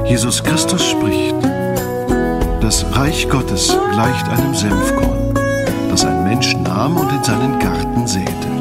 Jesus Christus spricht: Das Reich Gottes gleicht einem Senfkorn, das ein Mensch nahm und in seinen Garten säte.